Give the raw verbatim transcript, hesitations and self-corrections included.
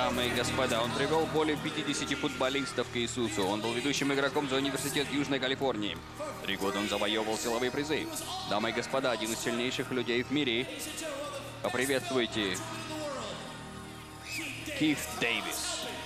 Дамы и господа, он привел более пятидесяти футболистов к Иисусу. Он был ведущим игроком за университет Южной Калифорнии. Три года он завоевывал силовые призы. Дамы и господа, один из сильнейших людей в мире. Поприветствуйте Кит Дэвис.